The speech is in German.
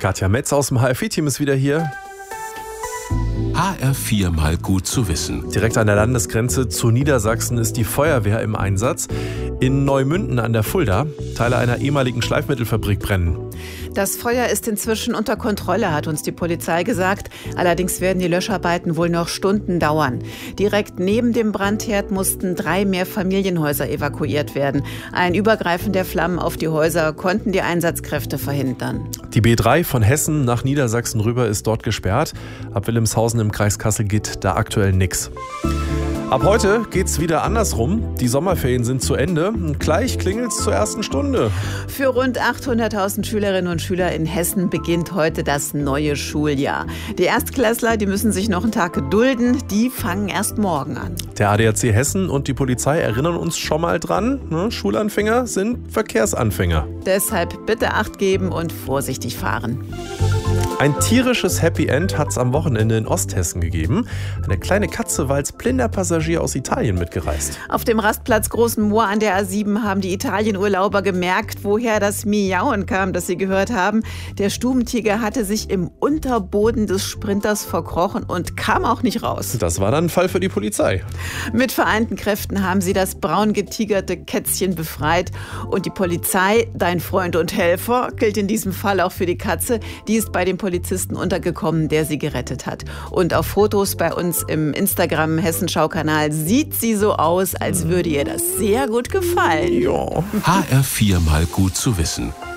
Katja Metz aus dem HFI-Team ist wieder hier. HR4 mal gut zu wissen. Direkt an der Landesgrenze zu Niedersachsen ist die Feuerwehr im Einsatz. In Neumünden an der Fulda Teile einer ehemaligen Schleifmittelfabrik brennen. Das Feuer ist inzwischen unter Kontrolle, hat uns die Polizei gesagt. Allerdings werden die Löscharbeiten wohl noch Stunden dauern. Direkt neben dem Brandherd mussten 3 Mehrfamilienhäuser evakuiert werden. Ein Übergreifen der Flammen auf die Häuser konnten die Einsatzkräfte verhindern. Die B3 von Hessen nach Niedersachsen rüber ist dort gesperrt. Ab Wilhelmshausen im Kreis Kassel geht da aktuell nichts. Ab heute geht's wieder andersrum. Die Sommerferien sind zu Ende. Gleich klingelt's zur ersten Stunde. Für rund 800.000 Schülerinnen und Schüler in Hessen beginnt heute das neue Schuljahr. Die Erstklässler, die müssen sich noch einen Tag gedulden. Die fangen erst morgen an. Der ADAC Hessen und die Polizei erinnern uns schon mal dran. Schulanfänger sind Verkehrsanfänger. Deshalb bitte Acht geben und vorsichtig fahren. Ein tierisches Happy End hat es am Wochenende in Osthessen gegeben. Eine kleine Katze war als blinder Passagier aus Italien mitgereist. Auf dem Rastplatz Großen Moor an der A7 haben die Italienurlauber gemerkt, woher das Miauen kam, das sie gehört haben. Der Stubentiger hatte sich im Unterboden des Sprinters verkrochen und kam auch nicht raus. Das war dann ein Fall für die Polizei. Mit vereinten Kräften haben sie das braun getigerte Kätzchen befreit. Und die Polizei, dein Freund und Helfer, gilt in diesem Fall auch für die Katze. Die ist bei dem Polizisten untergekommen, der sie gerettet hat. Und auf Fotos bei uns im Instagram-Hessenschau-Kanal sieht sie so aus, als würde ihr das sehr gut gefallen. Ja. HR4 mal gut zu wissen.